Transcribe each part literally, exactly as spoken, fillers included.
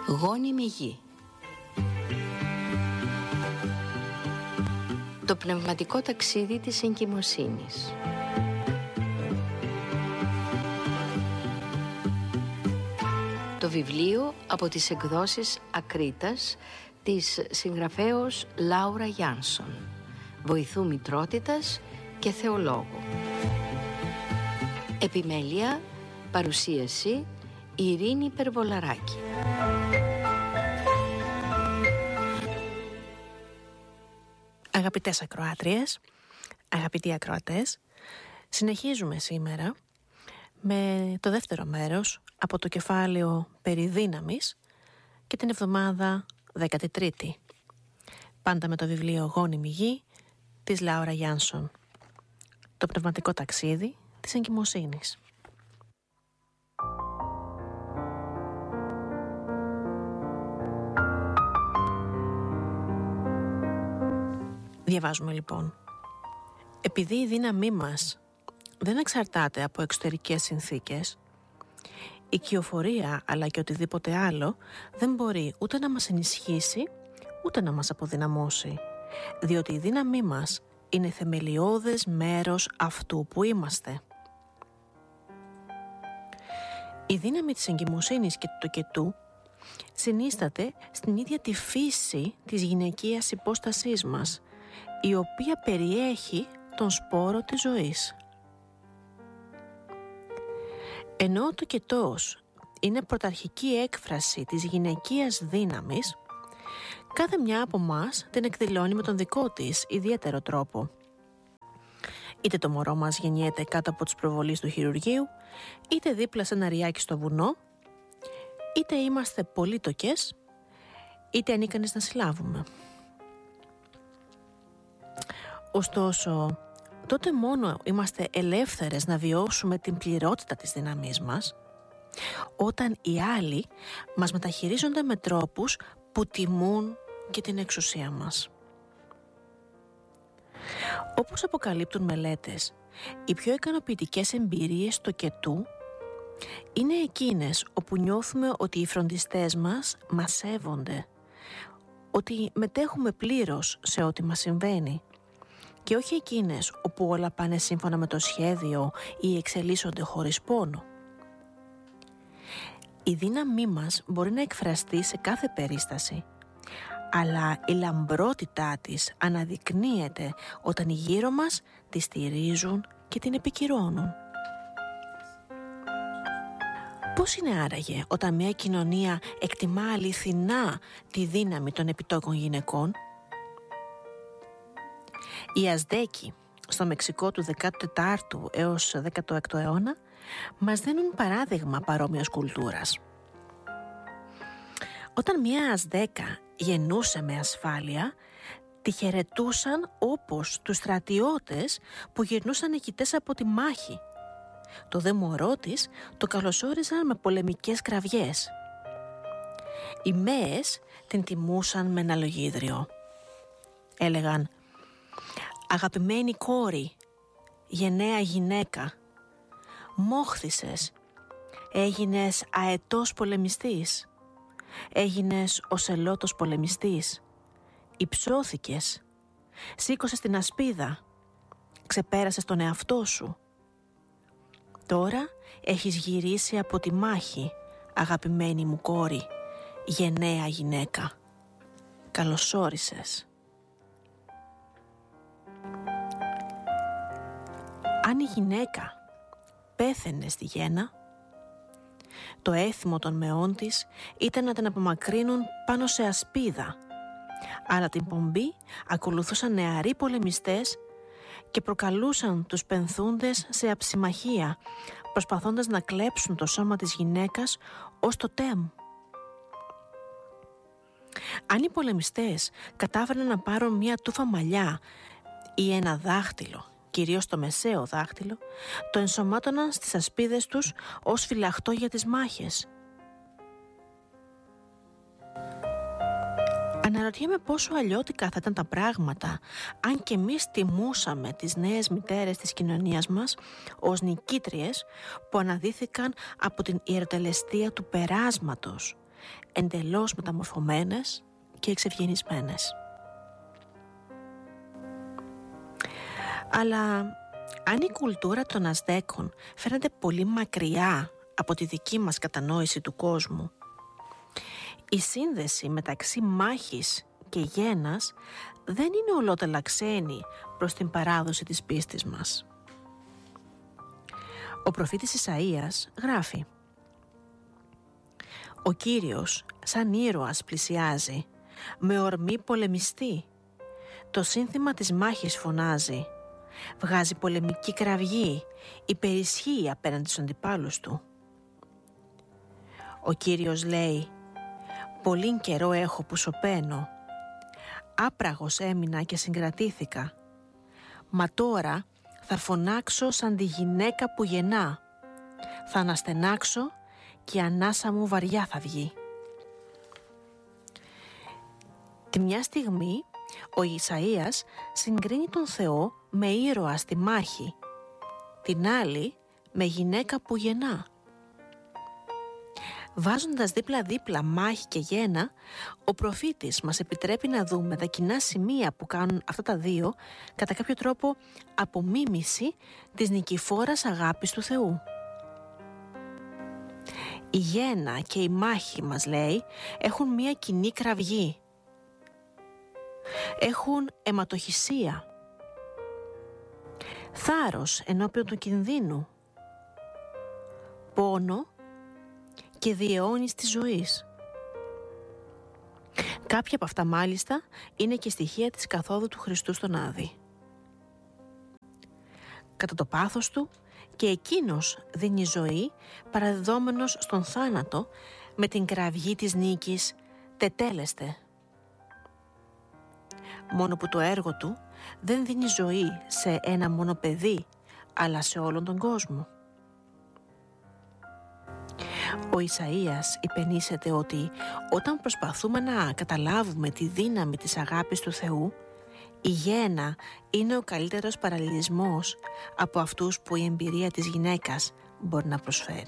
Γόνιμη γη. Το πνευματικό ταξίδι της εγκυμοσύνης. Το βιβλίο από τις εκδόσεις Ακρίτας της συγγραφέως Λάουρα Γιάνσον, βοηθού μητρότητας και θεολόγου. Επιμέλεια, παρουσίαση Ειρήνη Περβολαράκη. Αγαπητές ακροάτριες, αγαπητοί ακροατές, συνεχίζουμε σήμερα με το δεύτερο μέρος από το κεφάλαιο περί δύναμης και την εβδομάδα δέκατη τρίτη. Πάντα με το βιβλίο Γόνιμη γη της Λάουρα Γιάνσον. Το πνευματικό ταξίδι της εγκυμοσύνης. Διαβάζουμε λοιπόν. Επειδή η δύναμή μας δεν εξαρτάται από εξωτερικές συνθήκες, η κυοφορία αλλά και οτιδήποτε άλλο δεν μπορεί ούτε να μας ενισχύσει ούτε να μας αποδυναμώσει, διότι η δύναμή μας είναι θεμελιώδες μέρος αυτού που είμαστε. Η δύναμη της εγκυμοσύνης και του τοκετού συνίσταται στην ίδια τη φύση της γυναικείας υπόστασής μας, η οποία περιέχει τον σπόρο της ζωής. Ενώ ο τοκετός είναι πρωταρχική έκφραση της γυναικείας δύναμης, κάθε μια από μας την εκδηλώνει με τον δικό της ιδιαίτερο τρόπο. Είτε το μωρό μας γεννιέται κάτω από τις προβολείς του χειρουργείου, είτε δίπλα σε ένα ριάκι στο βουνό, είτε είμαστε πολύτοκες, είτε ανίκανες να συλλάβουμε. Ωστόσο, τότε μόνο είμαστε ελεύθερες να βιώσουμε την πληρότητα της δύναμής μας, όταν οι άλλοι μας μεταχειρίζονται με τρόπους που τιμούν και την εξουσία μας. Όπως αποκαλύπτουν μελέτες, οι πιο ικανοποιητικές εμπειρίες τοκετού είναι εκείνες όπου νιώθουμε ότι οι φροντιστές μας μας σέβονται, ότι μετέχουμε πλήρως σε ό,τι μας συμβαίνει, και όχι εκείνες όπου όλα πάνε σύμφωνα με το σχέδιο ή εξελίσσονται χωρίς πόνο. Η δύναμή μας μπορεί να εκφραστεί σε κάθε περίσταση, αλλά η λαμπρότητά της αναδεικνύεται όταν οι γύρω μας τη στηρίζουν και την επικυρώνουν. Πώς είναι άραγε όταν μια κοινωνία εκτιμά αληθινά τη δύναμη των επιτόκων γυναικών? Οι Αζτέκοι στο Μεξικό του δέκατου τετάρτου έως δέκατο έκτο αιώνα μας δίνουν παράδειγμα παρόμοιας κουλτούρας. Όταν μια Αζτέκα γεννούσε με ασφάλεια, τη χαιρετούσαν όπως τους στρατιώτες που γυρνούσαν νικητές από τη μάχη. Το δε μωρό της το καλωσόριζαν με πολεμικές κραυγές. Οι Μέες την τιμούσαν με ένα λογίδριο. Έλεγαν: «Αγαπημένη κόρη, γενναία γυναίκα, μόχθησες, έγινες αετός πολεμιστής, έγινες οσελότος πολεμιστής, υψώθηκες, σήκωσες την ασπίδα, ξεπέρασες τον εαυτό σου. Τώρα έχεις γυρίσει από τη μάχη, αγαπημένη μου κόρη, γενναία γυναίκα, καλωσόρισες». Αν η γυναίκα πέθαινε στη γέννα, το έθιμο των μεών της ήταν να την απομακρύνουν πάνω σε ασπίδα, αλλά την πομπή ακολουθούσαν νεαροί πολεμιστές και προκαλούσαν τους πενθούντες σε αψιμαχία, προσπαθώντας να κλέψουν το σώμα της γυναίκας ως το τέμ. Αν οι πολεμιστές κατάφεραν να πάρουν μια τούφα μαλλιά ή ένα δάχτυλο, κυρίως το μεσαίο δάχτυλο, το ενσωμάτωναν στις ασπίδες τους ως φυλαχτό για τις μάχες. Αναρωτιέμαι πόσο αλλιώτικα θα ήταν τα πράγματα αν και εμείς τιμούσαμε τις νέες μητέρες της κοινωνίας μας ως νικήτριες που αναδύθηκαν από την ιεροτελεστία του περάσματος εντελώς μεταμορφωμένες και εξευγενισμένες. Αλλά αν η κουλτούρα των Αζτέκων φαίνεται πολύ μακριά από τη δική μας κατανόηση του κόσμου, η σύνδεση μεταξύ μάχης και γένας δεν είναι ολότελα ξένη προς την παράδοση της πίστης μας. Ο προφήτης Ισαΐας γράφει: «Ο Κύριος σαν ήρωας πλησιάζει, με ορμή πολεμιστή. Το σύνθημα της μάχης φωνάζει, βγάζει πολεμική κραυγή, υπερισχύει απέναντι στους αντιπάλους του. Ο Κύριος λέει, πολύν καιρό έχω που σωπαίνω, άπραγος έμεινα και συγκρατήθηκα, μα τώρα θα φωνάξω σαν τη γυναίκα που γεννά, θα αναστενάξω και η ανάσα μου βαριά θα βγει». Τη μια στιγμή ο Ισαΐας συγκρίνει τον Θεό με ήρωα στη μάχη, την άλλη με γυναίκα που γεννά. Βάζοντας δίπλα-δίπλα μάχη και γένα, ο προφήτης μας επιτρέπει να δούμε τα κοινά σημεία που κάνουν αυτά τα δύο, κατά κάποιο τρόπο απομίμηση της νικηφόρας αγάπης του Θεού. Η γένα και η μάχη, μας λέει, έχουν μία κοινή κραυγή. Έχουν αιματοχυσία, θάρρος ενώπιον του κινδύνου, πόνο και διαιώνιση της ζωής. Κάποια από αυτά μάλιστα είναι και στοιχεία της καθόδου του Χριστού στον Άδη. Κατά το πάθος του και εκείνος δίνει ζωή παραδεδόμενος στον θάνατο με την κραυγή της νίκης «Τετέλεστε». Μόνο που το έργο του δεν δίνει ζωή σε ένα μόνο παιδί, αλλά σε όλον τον κόσμο. Ο Ισαΐας υπενήσεται ότι όταν προσπαθούμε να καταλάβουμε τη δύναμη της αγάπης του Θεού, η γένα είναι ο καλύτερος παραλληλισμός από αυτούς που η εμπειρία της γυναίκας μπορεί να προσφέρει.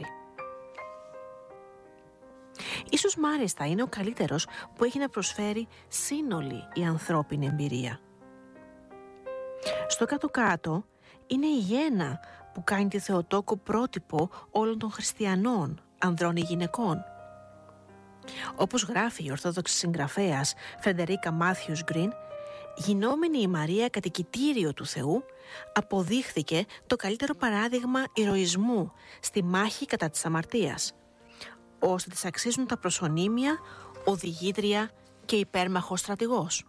Ίσως μάλιστα είναι ο καλύτερος που έχει να προσφέρει σύνολη η ανθρώπινη εμπειρία. Στο κάτω-κάτω είναι η γένα που κάνει τη Θεοτόκο πρότυπο όλων των χριστιανών, ανδρών ή γυναικών. Όπως γράφει η ορθόδοξη συγγραφέας Φρεντερίκα Μάθιους Γκριν, γινόμενη η Μαρία κατοικητήριο του Θεού, αποδείχθηκε το καλύτερο παράδειγμα ηρωισμού στη μάχη κατά της αμαρτίας, ώστε της αξίζουν τα προσωνύμια, οδηγήτρια και υπέρμαχος στρατηγός.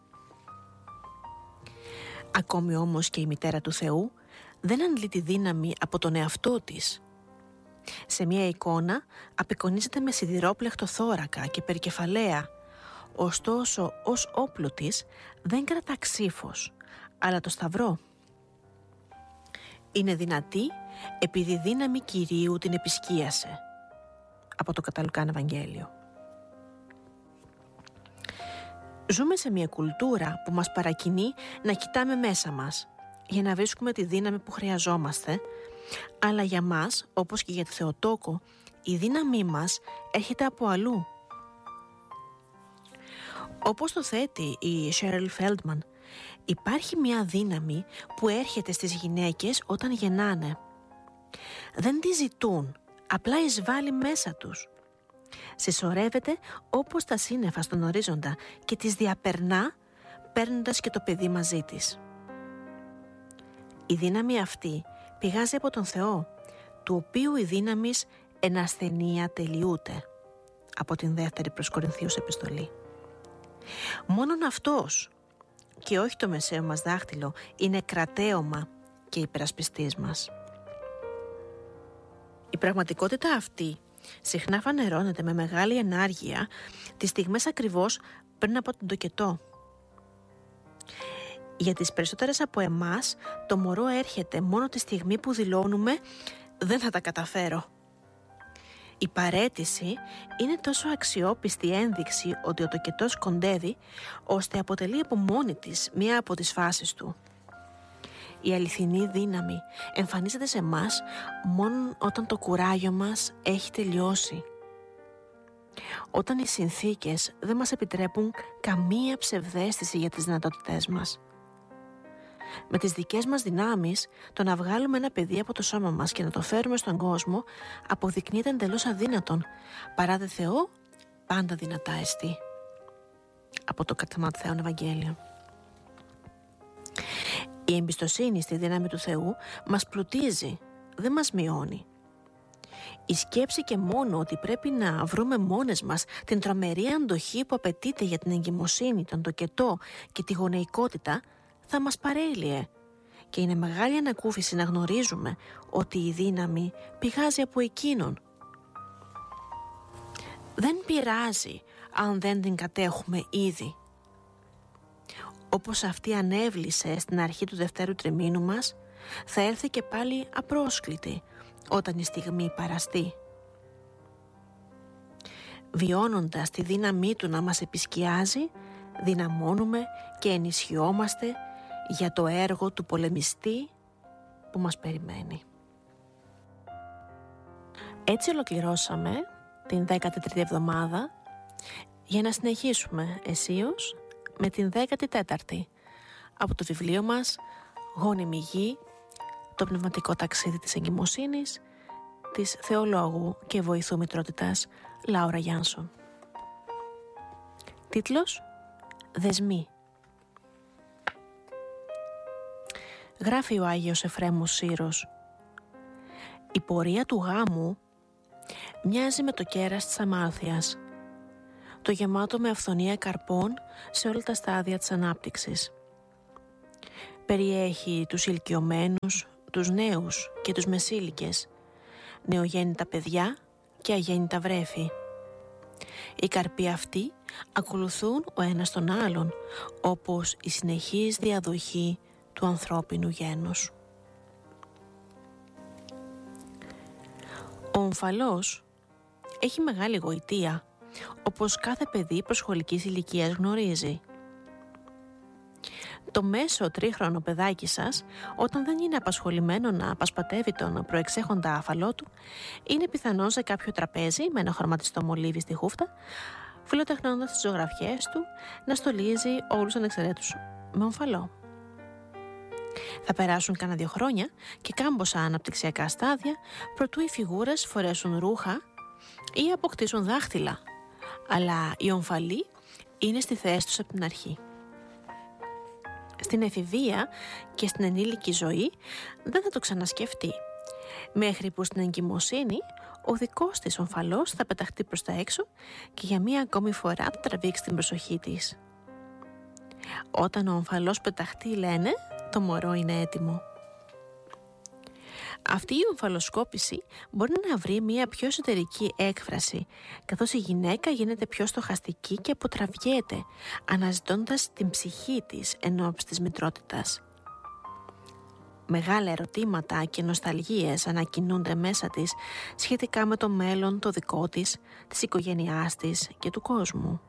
Ακόμη όμως και η μητέρα του Θεού δεν αντλεί τη δύναμη από τον εαυτό της. Σε μια εικόνα απεικονίζεται με σιδηρόπλεχτο θώρακα και περικεφαλαία, ωστόσο ως όπλο της δεν κρατά ξύφος, αλλά το σταυρό. Είναι δυνατή επειδή η δύναμη Κυρίου την επισκίασε. Από το κατά Λουκάν Ευαγγέλιο. Ζούμε σε μια κουλτούρα που μας παρακινεί να κοιτάμε μέσα μας για να βρίσκουμε τη δύναμη που χρειαζόμαστε, αλλά για μας, όπως και για τη Θεοτόκο, η δύναμή μας έρχεται από αλλού. Όπως το θέτει η Sheryl Feldman, υπάρχει μια δύναμη που έρχεται στις γυναίκες όταν γεννάνε. Δεν τη ζητούν, απλά εισβάλλει μέσα τους. Συσσωρεύεται όπως τα σύννεφα στον ορίζοντα και τις διαπερνά, παίρνοντας και το παιδί μαζί της. Η δύναμη αυτή πηγάζει από τον Θεό, του οποίου η δύναμης εν ασθενεία τελειούται, από την δεύτερη προς Κορινθίους επιστολή. Μόνον αυτός και όχι το μεσαίο μας δάχτυλο είναι κρατέωμα και υπερασπιστής μας. Η πραγματικότητα αυτή συχνά φανερώνεται με μεγάλη ενάργεια τις στιγμές ακριβώς πριν από τον τοκετό. Για τις περισσότερες από εμάς το μωρό έρχεται μόνο τη στιγμή που δηλώνουμε «δεν θα τα καταφέρω». Η παραίτηση είναι τόσο αξιόπιστη ένδειξη ότι ο τοκετός κοντεύει, ώστε αποτελεί από μόνη της μία από τις φάσεις του. Η αληθινή δύναμη εμφανίζεται σε μας μόνο όταν το κουράγιο μας έχει τελειώσει. όταν οι συνθήκες δεν μας επιτρέπουν καμία ψευδαίσθηση για τις δυνατότητές μας. Με τις δικές μας δυνάμεις, το να βγάλουμε ένα παιδί από το σώμα μας και να το φέρουμε στον κόσμο αποδεικνύεται εντελώς αδύνατον, παρά δε Θεό πάντα δυνατά εστί. Από το κατά Ματθαίον Ευαγγέλιο. Η εμπιστοσύνη στη δύναμη του Θεού μας πλουτίζει, δεν μας μειώνει. Η σκέψη και μόνο ότι πρέπει να βρούμε μόνες μας την τρομερή αντοχή που απαιτείται για την εγκυμοσύνη, τον τοκετό και τη γονεϊκότητα θα μας παρέλυε, και είναι μεγάλη ανακούφιση να γνωρίζουμε ότι η δύναμη πηγάζει από εκείνον. Δεν πειράζει αν δεν την κατέχουμε ήδη. Όπως αυτή ανέβλησε στην αρχή του δευτέρου τριμήνου μας, θα έρθει και πάλι απρόσκλητη όταν η στιγμή παραστεί. Βιώνοντας τη δύναμή του να μας επισκιάζει, δυναμώνουμε και ενισχυόμαστε για το έργο του πολεμιστή που μας περιμένει. Έτσι ολοκληρώσαμε την δέκατη τρίτη εβδομάδα, για να συνεχίσουμε αισίως με την δέκατη τέταρτη από το βιβλίο μας «Γόνιμη γη, το πνευματικό ταξίδι της εγκυμοσύνης» της θεολόγου και βοηθού μητρότητας Λάουρα Γιάνσον. Τίτλος «Δεσμοί». Γράφει ο Άγιος Εφραίμος Σύρος: «Η πορεία του γάμου μοιάζει με το κέρας της αμάλθειας, το γεμάτο με αυθονία καρπών σε όλα τα στάδια της ανάπτυξης. Περιέχει τους ηλικιωμένους, τους νέους και τους μεσήλικες, νεογέννητα παιδιά και αγέννητα βρέφη. Οι καρποί αυτοί ακολουθούν ο ένας τον άλλον, όπως η συνεχής διαδοχή του ανθρώπινου γένους». Ο ομφαλός έχει μεγάλη γοητεία, όπως κάθε παιδί προσχολικής ηλικίας γνωρίζει. Το μέσο τρίχρονο παιδάκι σας, όταν δεν είναι απασχολημένο να απασπατεύει τον προεξέχοντα αφαλό του, είναι πιθανόν σε κάποιο τραπέζι με ένα χρωματιστό μολύβι στη χούφτα, φιλοτεχνώντας τις ζωγραφιές του, να στολίζει όλους ανεξαιρέτους με ομφαλό. Θα περάσουν κάνα δύο χρόνια και κάμποσα αναπτυξιακά στάδια, προτού οι φιγούρες φορέσουν ρούχα ή αποκτήσουν δάχτυλα, αλλά οι ομφαλοί είναι στη θέση τους από την αρχή. Στην εφηβεία και στην ενήλικη ζωή δεν θα το ξανασκεφτεί, μέχρι που στην εγκυμοσύνη ο δικός της ομφαλός θα πεταχτεί προς τα έξω και για μία ακόμη φορά θα τραβήξει την προσοχή της. Όταν ο ομφαλός πεταχτεί, λένε, το μωρό είναι έτοιμο. Αυτή η ομφαλοσκόπηση μπορεί να βρει μια πιο εσωτερική έκφραση, καθώς η γυναίκα γίνεται πιο στοχαστική και αποτραβιέται, αναζητώντας την ψυχή της ενώπιση της μητρότητας. Μεγάλα ερωτήματα και νοσταλγίες ανακοινούνται μέσα της σχετικά με το μέλλον το δικό της, της οικογένειάς της και του κόσμου.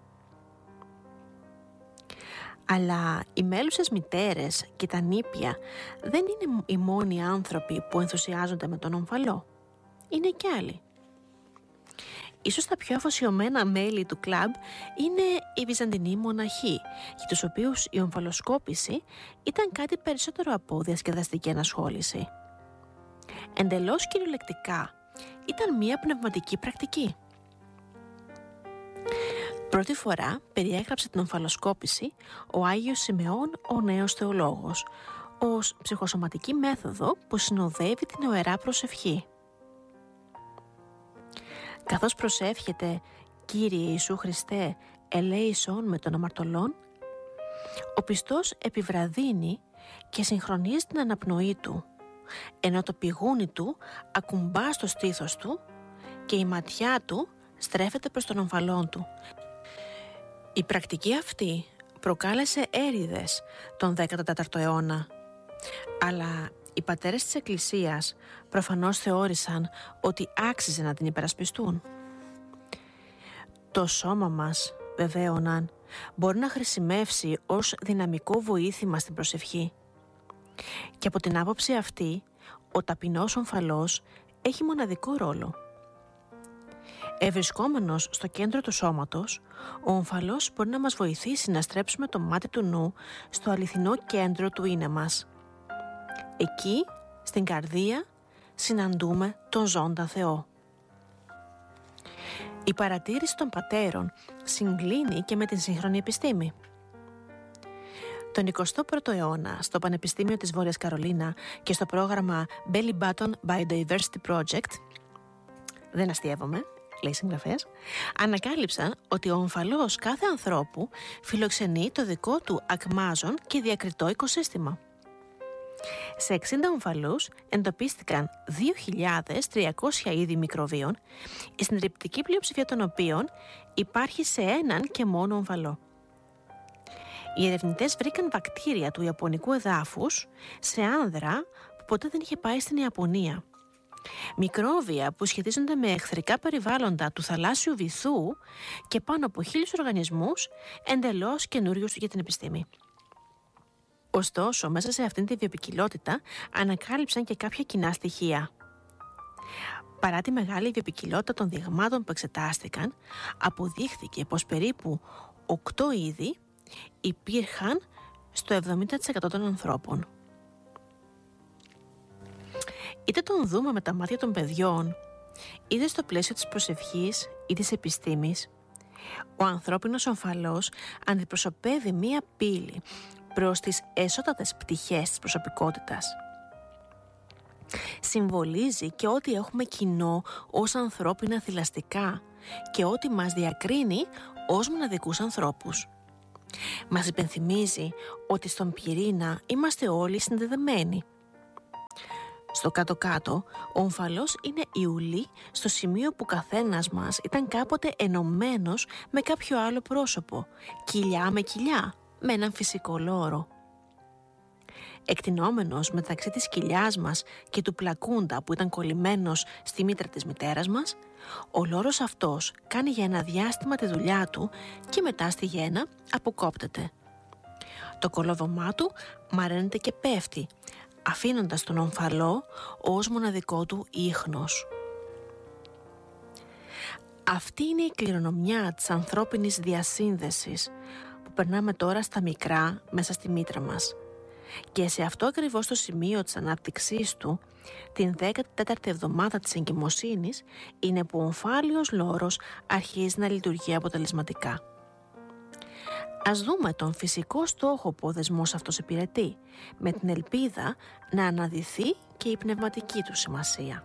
Αλλά οι μέλουσες μητέρες και τα νήπια δεν είναι οι μόνοι άνθρωποι που ενθουσιάζονται με τον ομφαλό. Είναι κι άλλοι. Ίσως τα πιο αφοσιωμένα μέλη του κλαμπ είναι οι βυζαντινοί μοναχοί, για τους οποίους η ομφαλοσκόπηση ήταν κάτι περισσότερο από διασκεδαστική ενασχόληση. Εντελώς κυριολεκτικά, ήταν μια πνευματική πρακτική. Πρώτη φορά περιέγραψε την ομφαλοσκόπηση ο Άγιος Σιμεών, ο νέος θεολόγος, ως ψυχοσωματική μέθοδο που συνοδεύει την οερά προσευχή. Καθώς προσεύχεται «Κύριε Ιησού Χριστέ, ελέησον με των αμαρτωλών», ο πιστός επιβραδύνει και συγχρονίζει την αναπνοή του, ενώ το πηγούνι του ακουμπά στο στήθος του και η ματιά του στρέφεται προς τον ομφαλόν του. Η πρακτική αυτή προκάλεσε έρηδες τον δέκατο τέταρτο αιώνα, αλλά οι πατέρες της Εκκλησίας προφανώς θεώρησαν ότι άξιζε να την υπερασπιστούν. Το σώμα μας, βεβαίωναν, μπορεί να χρησιμεύσει ως δυναμικό βοήθημα στην προσευχή. Και από την άποψη αυτή, ο ταπεινός ομφαλός έχει μοναδικό ρόλο. Ευρισκόμενος στο κέντρο του σώματος, ο ομφαλός μπορεί να μας βοηθήσει να στρέψουμε το μάτι του νου στο αληθινό κέντρο του είναι μας. Εκεί, στην καρδία, συναντούμε τον ζώντα Θεό. Η παρατήρηση των πατέρων συγκλίνει και με την σύγχρονη επιστήμη. Τον εικοστό πρώτο αιώνα, στο Πανεπιστήμιο της Βόρειας Καρολίνα και στο πρόγραμμα Belly Button Biodiversity Project, δεν αστιεύομαι, λέει συγγραφέας, ανακάλυψαν ότι ο ομφαλός κάθε ανθρώπου φιλοξενεί το δικό του ακμάζον και διακριτό οικοσύστημα. Σε εξήντα ομφαλούς εντοπίστηκαν δύο χιλιάδες τριακόσια είδη μικροβίων, η συντριπτική πλειοψηφία των οποίων υπάρχει σε έναν και μόνο ομφαλό. Οι ερευνητές βρήκαν βακτήρια του ιαπωνικού εδάφους σε άνδρα που ποτέ δεν είχε πάει στην Ιαπωνία. Μικρόβια που σχετίζονται με εχθρικά περιβάλλοντα του θαλάσσιου βυθού και πάνω από χίλιους οργανισμούς εντελώς καινούριους για την επιστήμη. Ωστόσο, μέσα σε αυτήν τη βιοποικιλότητα ανακάλυψαν και κάποια κοινά στοιχεία. Παρά τη μεγάλη βιοποικιλότητα των δειγμάτων που εξετάστηκαν, αποδείχθηκε πως περίπου οκτώ είδη υπήρχαν στο εβδομήντα τοις εκατό των ανθρώπων. Είτε τον δούμε με τα μάτια των παιδιών, είτε στο πλαίσιο της προσευχής ή της επιστήμης, ο ανθρώπινος ομφαλός αντιπροσωπεύει μία πύλη προς τις εσώτατες πτυχές της προσωπικότητας. Συμβολίζει και ό,τι έχουμε κοινό ως ανθρώπινα θηλαστικά και ό,τι μας διακρίνει ως μοναδικούς ανθρώπους. Μας υπενθυμίζει ότι στον πυρήνα είμαστε όλοι συνδεδεμένοι. Στο κάτω-κάτω, ο ομφαλός είναι η ουλή στο σημείο που καθένας μας ήταν κάποτε ενωμένος με κάποιο άλλο πρόσωπο, κοιλιά με κοιλιά, με έναν φυσικό λόρο. Εκτινόμενος μεταξύ της κοιλιάς μας και του πλακούντα που ήταν κολλημένος στη μήτρα της μητέρας μας, ο λόρος αυτός κάνει για ένα διάστημα τη δουλειά του και μετά στη γέννα αποκόπτεται. Το κολόβωμά του μαραίνεται και πέφτει, αφήνοντας τον ομφαλό ως μοναδικό του ίχνος. Αυτή είναι η κληρονομιά της ανθρώπινης διασύνδεσης που περνάμε τώρα στα μικρά μέσα στη μήτρα μας. Και σε αυτό ακριβώς το σημείο της ανάπτυξής του, την δέκατη τέταρτη εβδομάδα της εγκυμοσύνης, είναι που ο ομφάλιος λόρος αρχίζει να λειτουργεί αποτελεσματικά. Ας δούμε τον φυσικό στόχο που ο δεσμός αυτός υπηρετεί, με την ελπίδα να αναδυθεί και η πνευματική του σημασία.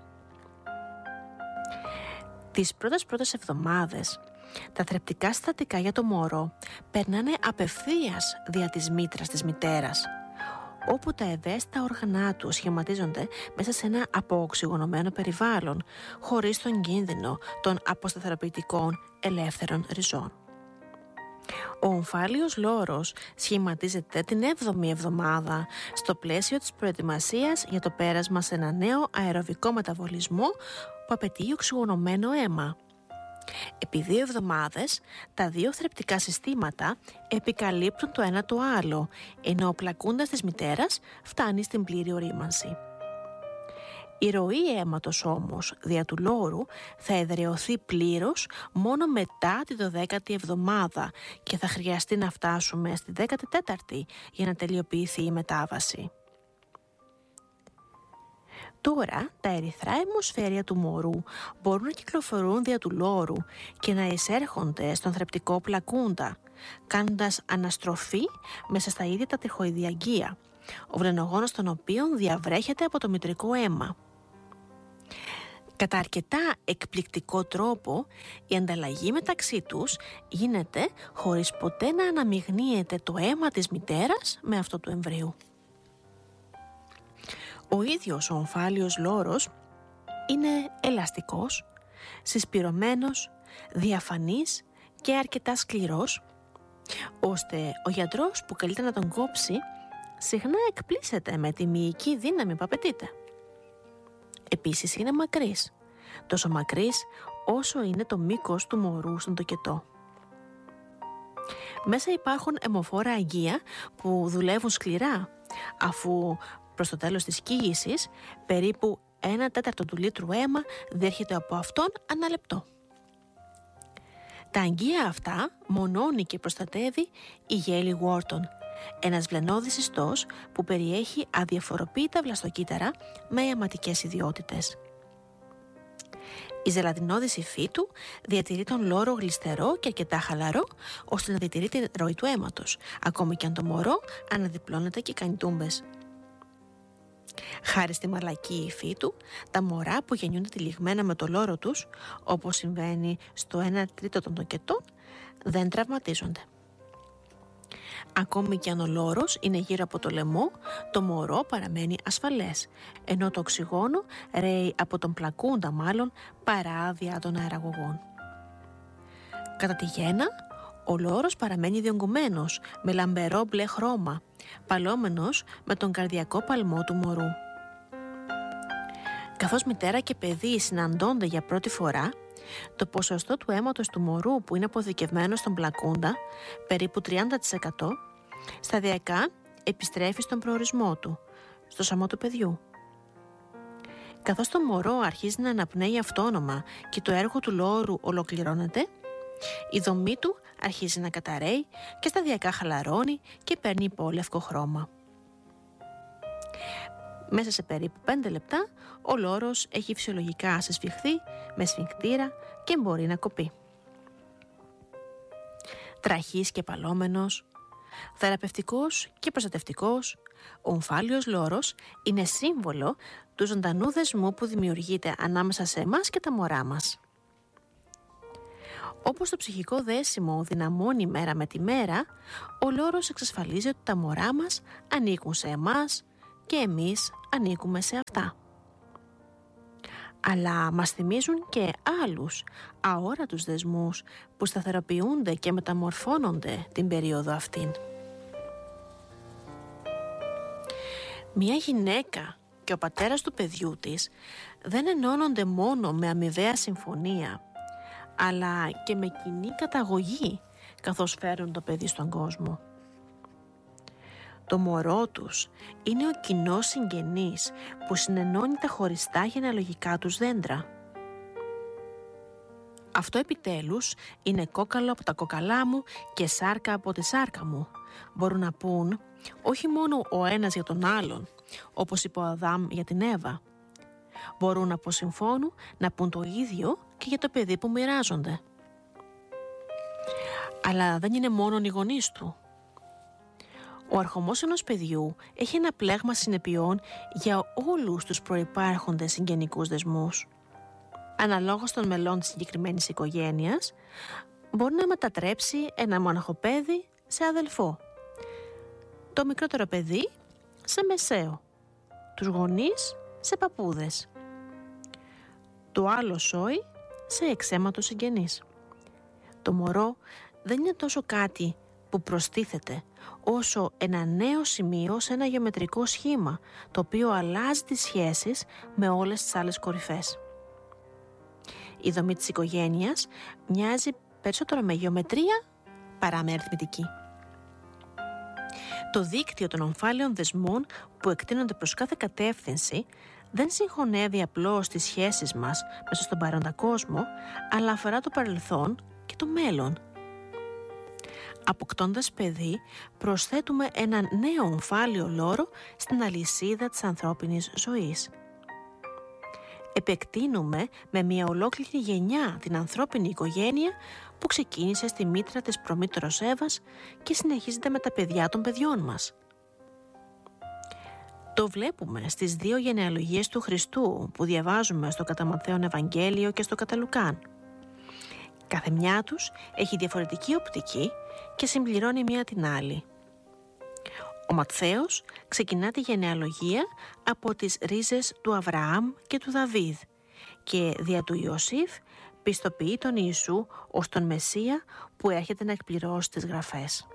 Τις πρώτες πρώτες εβδομάδες, τα θρεπτικά συστατικά για το μωρό περνάνε απευθείας δια της μήτρας της μητέρας, όπου τα ευαίσθητα όργανα του σχηματίζονται μέσα σε ένα απооξυγονωμένο περιβάλλον, χωρίς τον κίνδυνο των αποσταθεροποιητικών ελεύθερων ριζών. Ο ομφάλιος λόρος σχηματίζεται την έβδομη εβδομάδα στο πλαίσιο της προετοιμασίας για το πέρασμα σε ένα νέο αεροβικό μεταβολισμό που απαιτεί οξυγονωμένο αίμα. Επί δύο εβδομάδες, τα δύο θρεπτικά συστήματα επικαλύπτουν το ένα το άλλο, ενώ ο πλακούντας της μητέρας φτάνει στην πλήρη ορίμανση. Η ροή αίματος όμως δια του λόρου θα εδραιωθεί πλήρως μόνο μετά τη δωδέκατη εβδομάδα και θα χρειαστεί να φτάσουμε στη δέκατη τέταρτη για να τελειοποιηθεί η μετάβαση. Τώρα τα ερυθρά αιμοσφαίρια του μωρού μπορούν να κυκλοφορούν δια του λόρου και να εισέρχονται στον θρεπτικό πλακούντα, κάνοντας αναστροφή μέσα στα ίδια τα τριχοειδιαγγεία, ο βλενογόνος των οποίων διαβρέχεται από το μητρικό αίμα. Κατά αρκετά εκπληκτικό τρόπο, η ανταλλαγή μεταξύ τους γίνεται χωρίς ποτέ να αναμειγνύεται το αίμα της μητέρας με αυτό του εμβρίου. Ο ίδιος ο ομφάλιος λόρος είναι ελαστικός, συσπυρωμένος, διαφανής και αρκετά σκληρός, ώστε ο γιατρός που καλείται να τον κόψει συχνά εκπλήσεται με τη μυϊκή δύναμη που απαιτείται. Επίσης είναι μακρύς, τόσο μακρύς όσο είναι το μήκος του μωρού στον τοκετό. Μέσα υπάρχουν αιμοφόρα αγγεία που δουλεύουν σκληρά, αφού προς το τέλος της κύγησης περίπου ένα τέταρτο του λίτρου αίμα διέρχεται από αυτόν ανά λεπτό. Τα αγγεία αυτά μονώνει και προστατεύει η γέλη Γουόρτον, ένας βλενώδης ιστός που περιέχει αδιαφοροποίητα βλαστοκύτταρα με αιματικές ιδιότητες. Η ζελατινώδης υφή του διατηρεί τον λόρο γλιστερό και αρκετά χαλαρό, ώστε να διατηρεί την ροή του αίματος, ακόμη και αν το μωρό αναδιπλώνεται και κάνει τούμπες. Χάρη στη μαλακή υφή του, τα μωρά που γεννιούνται τυλιγμένα με το λόρο τους, όπως συμβαίνει στο ένα τρίτο των τοκετών, δεν τραυματίζονται. Ακόμη και αν ο λόρος είναι γύρω από το λαιμό, το μωρό παραμένει ασφαλές, ενώ το οξυγόνο ρέει από τον πλακούντα μάλλον παράδια των αεραγωγών. Κατά τη γέννα, ο λόρος παραμένει διογκωμένος με λαμπερό μπλε χρώμα, παλώμενος με τον καρδιακό παλμό του μωρού. Καθώς μητέρα και παιδί συναντώνται για πρώτη φορά, το ποσοστό του αίματος του μωρού που είναι αποθηκευμένο στον πλακούντα, περίπου τριάντα τοις εκατό, σταδιακά επιστρέφει στον προορισμό του, στο σαμό του παιδιού. Καθώς το μωρό αρχίζει να αναπνέει αυτόνομα και το έργο του λόρου ολοκληρώνεται, η δομή του αρχίζει να καταραίει και σταδιακά χαλαρώνει και παίρνει υπόλευκο χρώμα. Μέσα σε περίπου πέντε λεπτά, ο λόρος έχει φυσιολογικά συσφιχθεί με σφιγκτήρα και μπορεί να κοπεί. Τραχής και παλώμενος, θεραπευτικός και προστατευτικός, ο ομφάλιος λόρος είναι σύμβολο του ζωντανού δεσμού που δημιουργείται ανάμεσα σε εμάς και τα μωρά μας. Όπως το ψυχικό δέσιμο δυναμώνει μέρα με τη μέρα, ο λόρος εξασφαλίζει ότι τα μωρά μας ανήκουν σε εμάς και εμείς ανήκουμε σε αυτά. Αλλά μας θυμίζουν και άλλους αόρατους δεσμούς που σταθεροποιούνται και μεταμορφώνονται την περίοδο αυτήν. Μια γυναίκα και ο πατέρας του παιδιού της δεν ενώνονται μόνο με αμοιβαία συμφωνία, αλλά και με κοινή καταγωγή καθώς φέρουν το παιδί στον κόσμο. Το μωρό τους είναι ο κοινός συγγενής που συνενώνει τα χωριστά γενεαλογικά τους δέντρα. Αυτό επιτέλους είναι κόκαλο από τα κόκαλά μου και σάρκα από τη σάρκα μου. Μπορούν να πούν όχι μόνο ο ένας για τον άλλον, όπως είπε ο Αδάμ για την Εύα. Μπορούν από συμφώνου να πούν το ίδιο και για το παιδί που μοιράζονται. Αλλά δεν είναι μόνο οι γονείς του. Ο αρχομός ενός παιδιού έχει ένα πλέγμα συνεπειών για όλους τους προϋπάρχοντες συγγενικούς δεσμούς. Αναλόγως των μελών της συγκεκριμένης οικογένειας, μπορεί να μετατρέψει ένα μοναχοπέδι σε αδελφό, το μικρότερο παιδί σε μεσαίο, τους γονείς σε παππούδες, το άλλο σόι σε εξαίματο συγγενείς. Το μωρό δεν είναι τόσο κάτι που προστίθεται, όσο ένα νέο σημείο σε ένα γεωμετρικό σχήμα, το οποίο αλλάζει τις σχέσεις με όλες τις άλλες κορυφές. Η δομή της οικογένειας μοιάζει περισσότερο με γεωμετρία παρά με αριθμητική. Το δίκτυο των ομφάλιων δεσμών που εκτείνονται προς κάθε κατεύθυνση δεν συγχωνεύει απλώς τις σχέσεις μας μέσα στον παρόντα κόσμο, αλλά αφορά το παρελθόν και το μέλλον. Αποκτώντας παιδί, προσθέτουμε έναν νέο ομφάλιο λόρο στην αλυσίδα της ανθρώπινης ζωής. Επεκτείνουμε με μια ολόκληρη γενιά την ανθρώπινη οικογένεια που ξεκίνησε στη μήτρα της προμήτωρος Εύας και συνεχίζεται με τα παιδιά των παιδιών μας. Το βλέπουμε στις δύο γενεαλογίες του Χριστού που διαβάζουμε στο κατά Ματθαίον Ευαγγέλιο και στο κατά Λουκάν. Κάθε μια τους έχει διαφορετική οπτική και συμπληρώνει μία την άλλη. Ο Ματθαίος ξεκινά τη γενεαλογία από τις ρίζες του Αβραάμ και του Δαβίδ και δια του Ιωσήφ πιστοποιεί τον Ιησού ως τον Μεσσία που έρχεται να εκπληρώσει τις γραφές.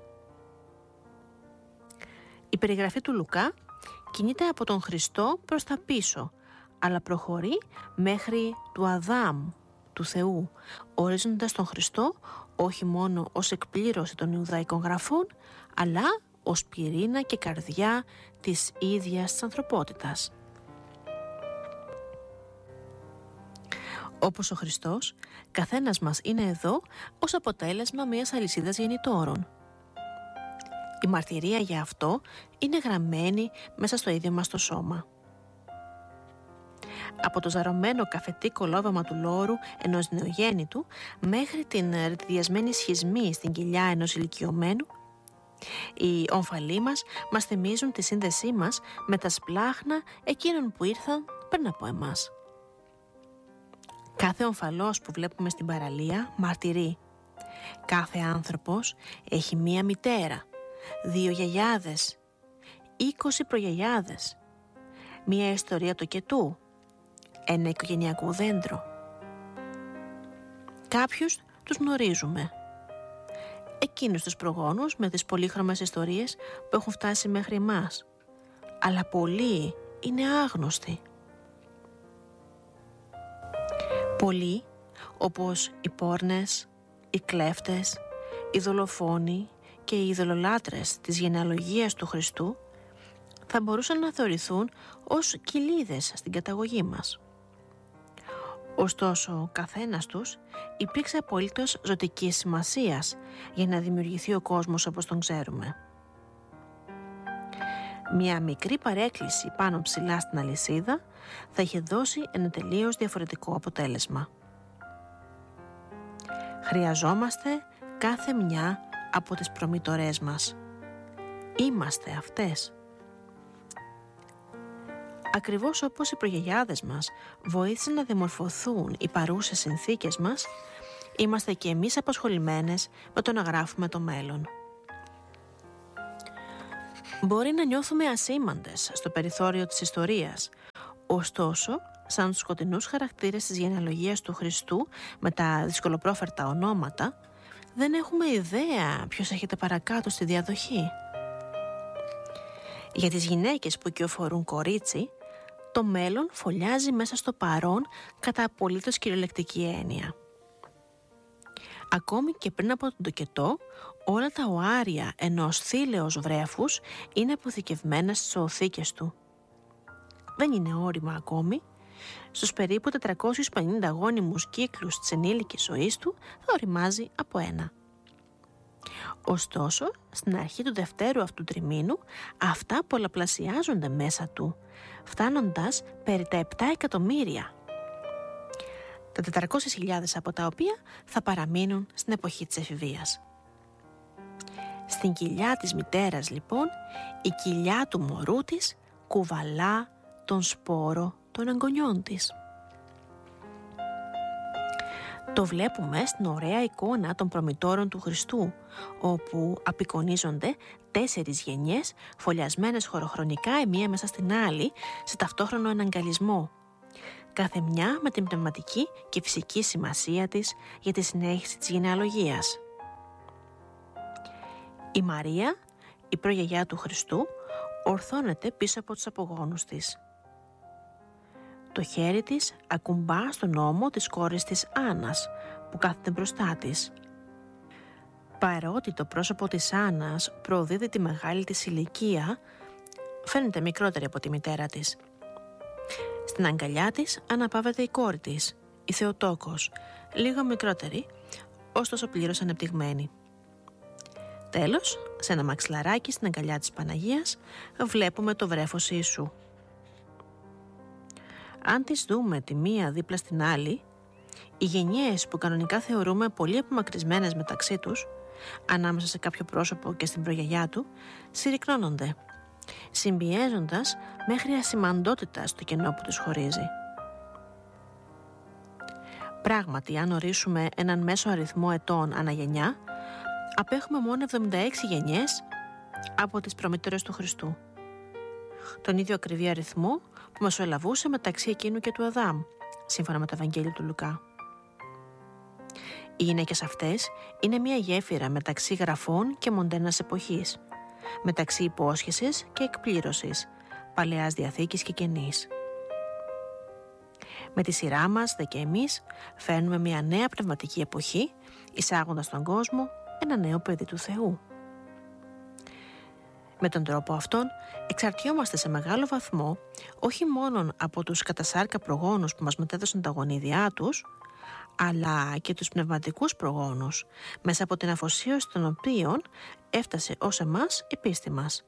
Η περιγραφή του Λουκά κινείται από τον Χριστό προς τα πίσω, αλλά προχωρεί μέχρι του Αδάμ, του Θεού, ορίζοντας τον Χριστό όχι μόνο ως εκπλήρωση των Ιουδαϊκών γραφών, αλλά ως πυρήνα και καρδιά της ίδιας της ανθρωπότητας. Όπως ο Χριστός, καθένας μας είναι εδώ ως αποτέλεσμα μιας αλυσίδας γεννητόρων. Η μαρτυρία για αυτό είναι γραμμένη μέσα στο ίδιο μας το σώμα. Από το ζαρωμένο καφετί κολόβαμα του λόρου ενός νεογέννητου μέχρι την ρητιδιασμένη σχισμή στην κοιλιά ενός ηλικιωμένου, οι ομφαλοί μας μας θυμίζουν τη σύνδεσή μας με τα σπλάχνα εκείνων που ήρθαν πριν από εμάς. Κάθε ομφαλός που βλέπουμε στην παραλία μαρτυρεί. Κάθε άνθρωπος έχει μία μητέρα, δύο γιαγιάδες, είκοσι προγιαγιάδες, μία ιστορία τοκετού, ένα οικογενειακό δέντρο. Κάποιους τους γνωρίζουμε. Εκείνους τους προγόνους με τις πολύχρωμες ιστορίες που έχουν φτάσει μέχρι εμάς. Αλλά πολλοί είναι άγνωστοι. Πολλοί, όπως οι πόρνες, οι κλέφτες, οι δολοφόνοι και οι ειδωλολάτρες της γενεαλογίας του Χριστού, θα μπορούσαν να θεωρηθούν ως κοιλίδες στην καταγωγή μας. Ωστόσο, ο καθένας τους υπήρξε απολύτως ζωτικής σημασίας για να δημιουργηθεί ο κόσμος όπως τον ξέρουμε. Μια μικρή παρέκκληση πάνω ψηλά στην αλυσίδα θα είχε δώσει ένα τελείως διαφορετικό αποτέλεσμα. Χρειαζόμαστε κάθε μια από τις προμητορές μας. Είμαστε αυτές. Ακριβώς όπως οι προγιαγιάδες μας βοήθησαν να διαμορφωθούν οι παρούσες συνθήκες μας, είμαστε και εμείς απασχολημένες με το να γράφουμε το μέλλον. Μπορεί να νιώθουμε ασήμαντες στο περιθώριο της ιστορίας, ωστόσο, σαν τους σκοτεινούς χαρακτήρες της γενεαλογίας του Χριστού με τα δυσκολοπρόφερτα ονόματα, δεν έχουμε ιδέα ποιος έχετε παρακάτω στη διαδοχή. Για τις γυναίκες που κυοφορούν κορίτσι, το μέλλον φωλιάζει μέσα στο παρόν κατά απολύτως κυριολεκτική έννοια. Ακόμη και πριν από τον τοκετό, όλα τα οάρια ενός θήλεως βρέφους είναι αποθηκευμένα στις οθήκες του. Δεν είναι όριμο ακόμη. Στους περίπου τετρακόσιους πενήντα γόνιμους κύκλους της ενήλικης ζωής του θα οριμάζει από ένα. Ωστόσο, στην αρχή του δευτέρου αυτού τριμήνου, αυτά πολλαπλασιάζονται μέσα του, φτάνοντας περί τα επτά εκατομμύρια. Τα τετρακόσιες χιλιάδες από τα οποία θα παραμείνουν στην εποχή της εφηβείας. Στην κοιλιά της μητέρας, λοιπόν, η κοιλιά του μωρού της κουβαλά τον σπόρο των εγγονιών της. Το βλέπουμε στην ωραία εικόνα των προμητόρων του Χριστού, όπου απεικονίζονται τέσσερις γενιές φωλιασμένες χωροχρονικά η μία μέσα στην άλλη σε ταυτόχρονο εναγκαλισμό, κάθε μια με την πνευματική και φυσική σημασία της για τη συνέχιση της γενεαλογίας. Η Μαρία, η προγιαγιά του Χριστού, ορθώνεται πίσω από τους απογόνους της. Το χέρι της ακουμπά στον ώμο της κόρης της Άννας, που κάθεται μπροστά της. Παρότι το πρόσωπο της Άννας προδίδει τη μεγάλη της ηλικία, φαίνεται μικρότερη από τη μητέρα της. Στην αγκαλιά της αναπαύεται η κόρη της, η Θεοτόκος, λίγο μικρότερη, ωστόσο πλήρως ανεπτυγμένη. Τέλος, σε ένα μαξιλαράκι στην αγκαλιά της Παναγίας, βλέπουμε το βρέφος Ιησού. Αν τις δούμε τη μία δίπλα στην άλλη, οι γενιές που κανονικά θεωρούμε πολύ απομακρυσμένες μεταξύ τους, ανάμεσα σε κάποιο πρόσωπο και στην προγιαγιά του, συρρυκνώνονται, συμπιέζοντας μέχρι ασημαντότητα στο κενό που τους χωρίζει. Πράγματι, αν ορίσουμε έναν μέσο αριθμό ετών αναγενιά, απέχουμε μόνο εβδομήντα έξι γενιές από τις προμήτωρες του Χριστού. Τον ίδιο ακριβή αριθμό που μεσολαβούσε μεταξύ εκείνου και του Αδάμ, σύμφωνα με το Ευαγγέλιο του Λουκά. Οι γυναίκες αυτές είναι μια γέφυρα μεταξύ γραφών και μοντέρνας εποχής, μεταξύ υπόσχεσης και εκπλήρωσης, Παλαιάς Διαθήκης και Καινής. Με τη σειρά μας, δε και εμείς, φέρνουμε μια νέα πνευματική εποχή, εισάγοντας στον κόσμο ένα νέο παιδί του Θεού. Με τον τρόπο αυτόν εξαρτιόμαστε σε μεγάλο βαθμό όχι μόνο από τους κατασάρκα προγόνους που μας μετέδωσαν τα γονίδια τους, αλλά και τους πνευματικούς προγόνους, μέσα από την αφοσίωση των οποίων έφτασε ως εμάς η πίστη μας.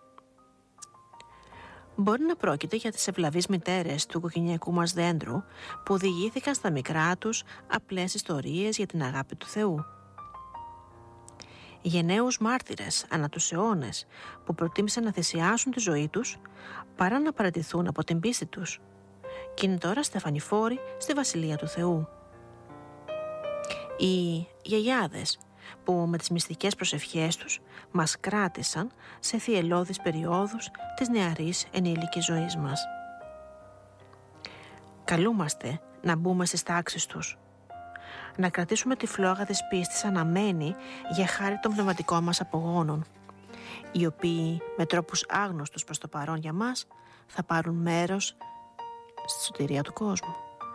Μπορεί να πρόκειται για τις ευλαβείς μητέρες του οικογενειακού μας δέντρου που οδηγήθηκαν στα μικρά τους απλές ιστορίες για την αγάπη του Θεού. Γενναίους μάρτυρες ανά τους αιώνες που προτίμησαν να θυσιάσουν τη ζωή τους παρά να παραιτηθούν από την πίστη τους και είναι τώρα στεφανιφόροι στη Βασιλεία του Θεού. Οι γιαγιάδες που με τις μυστικές προσευχές τους μας κράτησαν σε θυελλώδεις περιόδους της νεαρής ενήλικης ζωής μας. Καλούμαστε να μπούμε στις τάξεις τους, να κρατήσουμε τη φλόγα της πίστης αναμένη για χάρη των πνευματικών μας απογόνων, οι οποίοι με τρόπους άγνωστους προς το παρόν για μας θα πάρουν μέρος στη σωτηρία του κόσμου.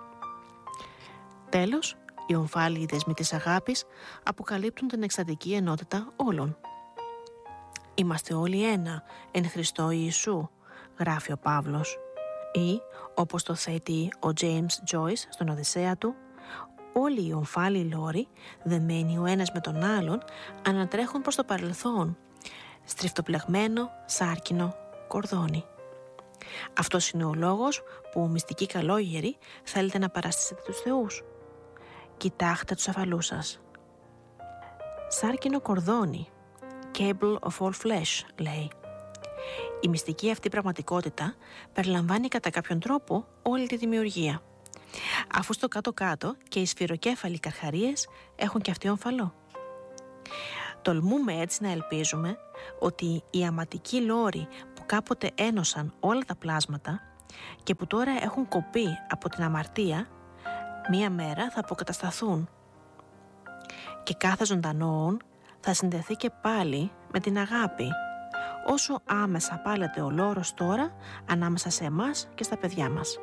Τέλος, οι ομφάλιοι δεσμοί της αγάπης αποκαλύπτουν την εκστατική ενότητα όλων. «Είμαστε όλοι ένα εν Χριστώ Ιησού», γράφει ο Παύλος, ή όπως το θέτει ο James Joyce στον Οδυσσέα του, όλοι οι ομφάλιοι λόροι, δεμένοι ο ένας με τον άλλον, ανατρέχουν προς το παρελθόν, στριφτοπλεγμένο σάρκινο κορδόνι. Αυτός είναι ο λόγος που μυστικοί καλόγεροι θέλετε να παραστήσετε τους θεούς. Κοιτάχτε τους αφαλούς σας. Σάρκινο κορδόνι, cable of all flesh, λέει. Η μυστική αυτή πραγματικότητα περιλαμβάνει κατά κάποιον τρόπο όλη τη δημιουργία, αφού στο κάτω-κάτω και οι σφυροκέφαλοι καρχαρίες έχουν και αυτοί ομφαλό. Τολμούμε έτσι να ελπίζουμε ότι οι αματικοί λόροι που κάποτε ένωσαν όλα τα πλάσματα και που τώρα έχουν κοπεί από την αμαρτία, μία μέρα θα αποκατασταθούν και κάθε ζωντανόν θα συνδεθεί και πάλι με την αγάπη, όσο άμεσα πάλεται ο λόρος τώρα ανάμεσα σε εμάς και στα παιδιά μας.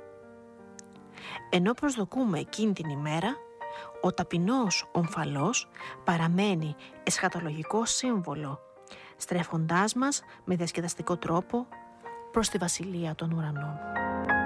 Ενώ προσδοκούμε εκείνη την ημέρα, ο ταπεινός ομφαλός παραμένει εσχατολογικό σύμβολο, στρέφοντάς μας με διασκεδαστικό τρόπο προς τη βασιλεία των ουρανών.